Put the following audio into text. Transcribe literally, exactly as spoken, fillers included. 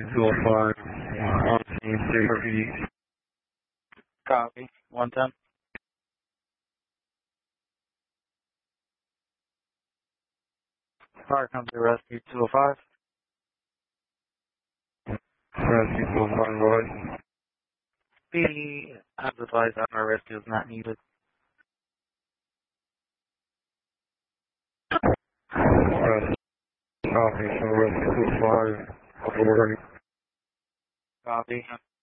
two oh five, uh, on scene, three R P D. Copy. one ten. Fire company rescue two oh five. Rescue two oh five, go ahead. Be as advised that our rescue is not needed. Rescue, copy, so rescue two oh five, over. Copy.